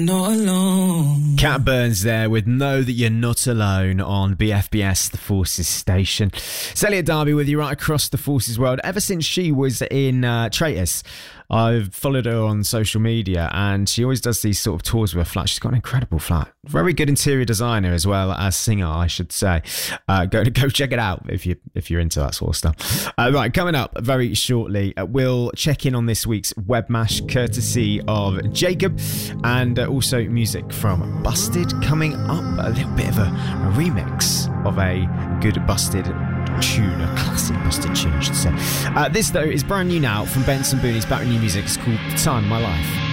Not alone. Cat Burns there with Know That You're Not Alone on BFBS, the Forces station. It's Elliot Darby with you right across the Forces world. Ever since she was in Traitors, I've followed her on social media, and she always does these sort of tours with her flat. She's got an incredible flat. Very good interior designer as well as singer, I should say. Go check it out if you're into that sort of stuff. Right, coming up very shortly, we'll check in on this week's Webmash courtesy of Jacob, and also music from Busted coming up. A little bit of a remix of a good Busted tune, a classic Busted tune, I should say. This, though, is brand new now from Benson Booney's Battery New Music. It's called Time of My Life.